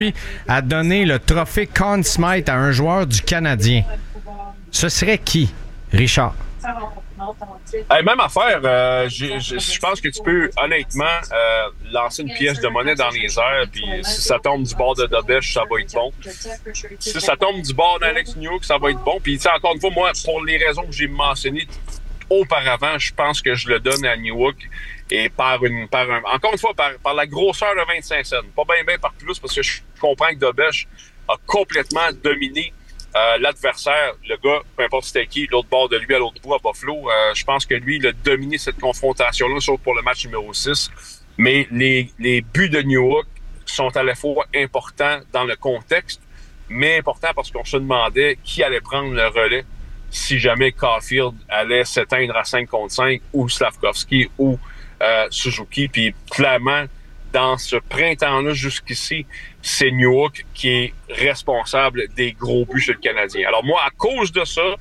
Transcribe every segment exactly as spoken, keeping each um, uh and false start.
à donner le trophée Conn Smythe à un joueur du Canadien, ce serait qui, Richard? Hey, même affaire, euh, je pense que tu peux honnêtement euh, lancer une pièce de monnaie dans les airs, puis si ça tombe du bord de Dobèche, ça va être bon. Si ça tombe du bord d'Alex Newhook, ça va être bon. Puis encore une fois, moi, pour les raisons que j'ai mentionnées auparavant, je pense que je le donne à Newhook et par une, par un, encore une fois, par, par la grosseur de vingt-cinq cents. Pas bien, bien par plus, parce que je comprends que Dobèche a complètement dominé Euh, l'adversaire, le gars, peu importe c'était qui, l'autre bord de lui à l'autre bout à Buffalo, euh, je pense que lui, il a dominé cette confrontation-là, sauf pour le match numéro six. Mais les, les buts de Newhook sont à la fois importants dans le contexte, mais importants parce qu'on se demandait qui allait prendre le relais si jamais Caulfield allait s'éteindre à cinq contre cinq, ou Slafkovsky, ou euh, Suzuki. Puis clairement, dans ce printemps-là jusqu'ici, c'est Newhook qui est responsable des gros buts chez le Canadien. Alors moi, à cause de ça,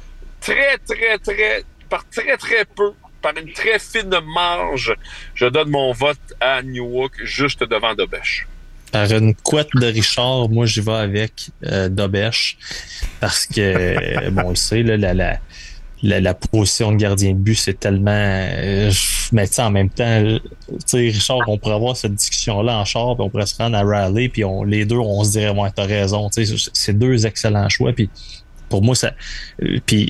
très, très, très, par très, très peu, par une très fine marge, je donne mon vote à Newhook juste devant Dobèche. Par une couette de Richard, moi, j'y vais avec euh, Dobèche parce que, bon, on le sait, là, la... la La, la position de gardien de but, c'est tellement... Euh, mais tu sais, en même temps, tu sais, Richard, on pourrait avoir cette discussion-là en char, puis on pourrait se rendre à Raleigh, puis on, les deux, on se dirait, ouais, t'as raison. Tu sais, c'est deux excellents choix, puis pour moi, ça... Euh, puis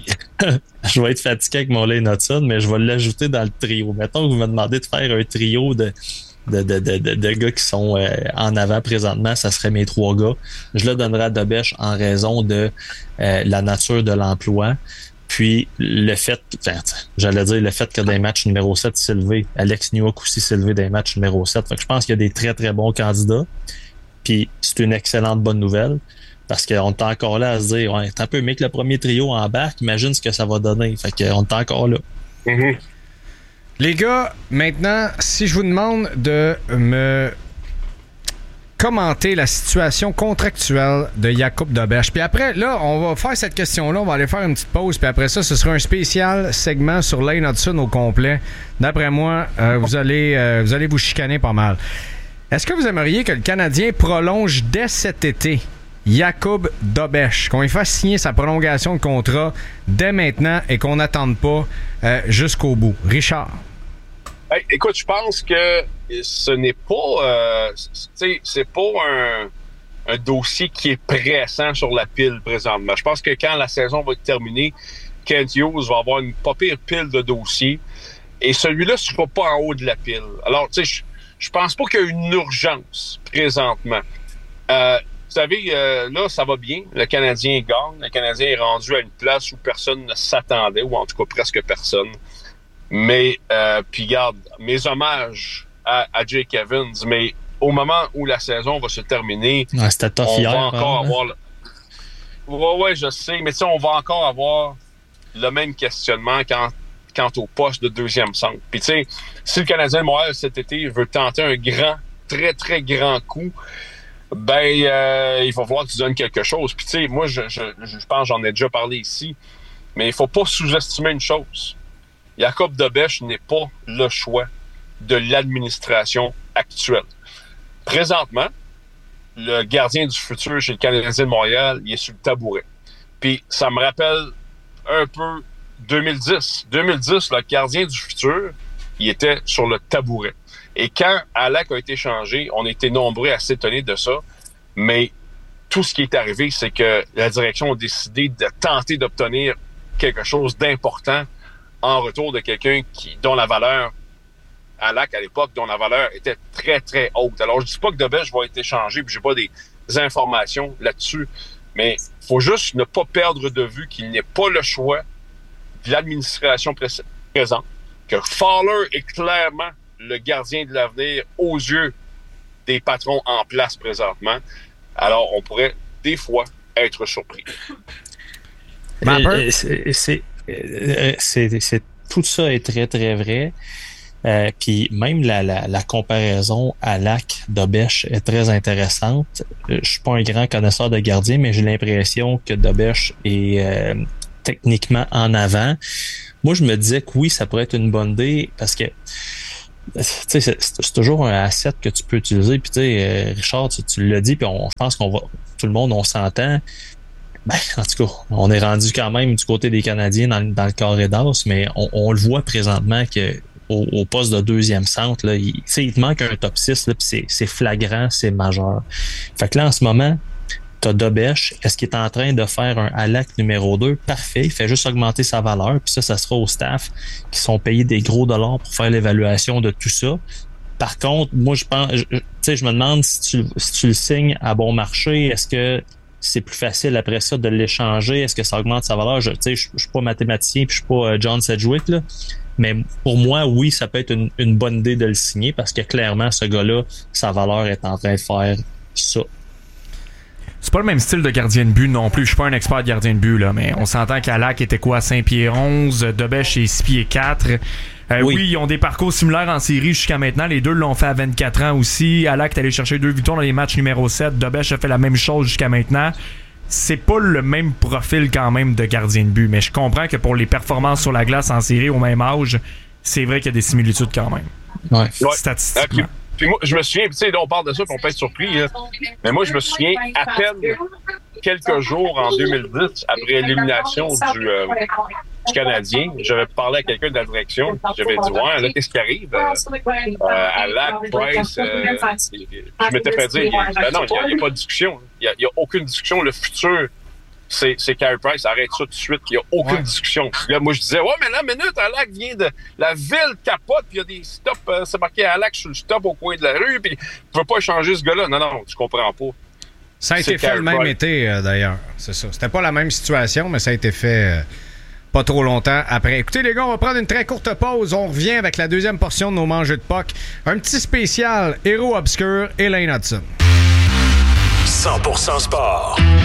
je vais être fatigué avec mon Lane Hudson, mais je vais l'ajouter dans le trio. Mettons que vous me demandez de faire un trio de... De, de, de, de, de gars qui sont euh, en avant présentement, ça serait mes trois gars. Je le donnerai à Dobèche en raison de euh, la nature de l'emploi. Puis le fait, enfin, j'allais dire le fait que dans les matchs numéro sept, s'est levé. Alex Newhook aussi s'est levé dans les matchs numéro sept. Fait que je pense qu'il y a des très, très bons candidats. Puis c'est une excellente bonne nouvelle. Parce qu'on est encore là à se dire, ouais, t'es un peu mieux que le premier trio embarque, imagine ce que ça va donner. Fait qu'on est encore là. Mm-hmm. Les gars, maintenant, si je vous demande de me commenter la situation contractuelle de Jakub Dobèche. Puis après, là, on va faire cette question-là, on va aller faire une petite pause, puis après ça, ce sera un spécial segment sur Lane Hudson au complet. D'après moi, euh, vous allez euh, vous allez vous chicaner pas mal. Est-ce que vous aimeriez que le Canadien prolonge dès cet été Jakub Dobèche, qu'on lui fasse signer sa prolongation de contrat dès maintenant et qu'on n'attende pas euh, jusqu'au bout? Richard? Hey, écoute, je pense que ce n'est pas, euh, c'est, c'est pas un, un dossier qui est pressant sur la pile présentement. Je pense que quand la saison va être terminée, Kent Hughes va avoir une pas pire pile de dossiers et celui-là ne sera pas en haut de la pile. Alors, tu sais, je, je pense pas qu'il y a une urgence présentement. Euh, vous savez, euh, là, ça va bien. Le Canadien gagne. Le Canadien est rendu à une place où personne ne s'attendait, ou en tout cas presque personne. Mais, euh, puis regarde, mes hommages à, à Jake Evans, mais au moment où la saison va se terminer, ouais, c'était tough on hier, va encore hein, avoir... Le... Ouais, ouais, je sais, mais tu sais, on va encore avoir le même questionnement quant, quant au poste de deuxième centre. Puis tu sais, si le Canadien de Montréal cet été veut tenter un grand, très, très grand coup, ben, euh, il va falloir que tu donnes quelque chose. Puis tu sais, moi, je, je, je pense, j'en ai déjà parlé ici, mais il faut pas sous-estimer une chose. Jakub Dobèche n'est pas le choix de l'administration actuelle. Présentement, le gardien du futur chez le Canadien de Montréal, il est sur le tabouret. Puis ça me rappelle un peu deux mille dix. deux mille dix, le gardien du futur, il était sur le tabouret. Et quand Alak a été changé, on était nombreux à s'étonner de ça. Mais tout ce qui est arrivé, c'est que la direction a décidé de tenter d'obtenir quelque chose d'important en retour de quelqu'un qui dont la valeur, Alak à l'époque, dont la valeur était très, très haute. Alors, je dis pas que Dobèche va être échangé, puis j'ai pas des informations là-dessus, mais il faut juste ne pas perdre de vue qu'il n'est pas le choix de l'administration pré- présente, que Fowler est clairement le gardien de l'avenir aux yeux des patrons en place présentement. Alors, on pourrait, des fois, être surpris. Euh, c'est, c'est, c'est, c'est, tout ça est très, très vrai. Euh, puis même la, la, la comparaison à Alak Dobèche est très intéressante. Je suis pas un grand connaisseur de gardien, mais j'ai l'impression que Dobèche est euh, techniquement en avant. Moi, je me disais que oui, ça pourrait être une bonne idée parce que c'est, c'est toujours un asset que tu peux utiliser. Puis tu sais, euh, Richard, tu, tu l'as dit, puis on, je pense qu'on va, tout le monde, on s'entend. Ben, en tout cas, on est rendu quand même du côté des Canadiens dans, dans le carré d'as, mais on, on le voit présentement que au, au poste de deuxième centre, là, il, il te manque un top six, là, puis c'est, c'est flagrant, c'est majeur. Fait que là, en ce moment, t'as Dobèche. Est-ce qu'il est en train de faire un Halak numéro deux? Parfait. Il fait juste augmenter sa valeur. Puis ça, ça sera au staff qui sont payés des gros dollars pour faire l'évaluation de tout ça. Par contre, moi, je pense, tu sais, je me demande si tu, si tu le signes à bon marché, est-ce que c'est plus facile après ça de l'échanger? Est-ce que ça augmente sa valeur? Je, tu sais, je, je suis pas mathématicien puis je suis pas uh, John Sedgwick, là. Mais pour moi, oui, ça peut être une, une bonne idée de le signer parce que clairement, ce gars-là, sa valeur est en train de faire ça. C'est pas le même style de gardien de but non plus. Je suis pas un expert de gardien de but, là, mais on s'entend qu'Halak était quoi, cinq pieds onze, Dobèche est six pieds quatre. Euh, oui. oui, ils ont des parcours similaires en série jusqu'à maintenant. Les deux l'ont fait à vingt-quatre ans aussi. Halak est allé chercher deux victoires dans les matchs numéro sept. Dobèche a fait la même chose jusqu'à maintenant. C'est pas le même profil quand même de gardien de but, mais je comprends que pour les performances sur la glace en série au même âge, c'est vrai qu'il y a des similitudes quand même. Ouais. Statistiquement. Ouais. Puis moi, je me souviens, tu sais, là, on parle de ça, puis on peut être surpris, là. Mais moi, je me souviens à peine quelques jours en deux mille dix, après l'élimination du, euh, du Canadien, j'avais parlé à quelqu'un de la direction, j'avais dit, ouais, là, qu'est-ce qui arrive? Euh, euh, à Halak, Price, euh, je m'étais fait dire, ben non, il n'y a, a pas de discussion. Il n'y a, a aucune discussion. Le futur, c'est, c'est Carey Price, arrête ça tout de suite, il n'y a aucune ouais. discussion. Puis là, moi, je disais, ouais, mais là, minute, Halak vient de la ville capote, puis il y a des stops, euh, c'est marqué Halak sur le stop au coin de la rue, puis tu ne peux pas échanger ce gars-là. Non, non, tu comprends pas. Ça a c'est été fait Carey le même Price. Été, euh, d'ailleurs. C'est ça. C'était pas la même situation, mais ça a été fait euh, pas trop longtemps après. Écoutez, les gars, on va prendre une très courte pause. On revient avec la deuxième portion de nos mangeux de puck. Un petit spécial Héros obscur, Elaine Hudson. cent pour cent sport.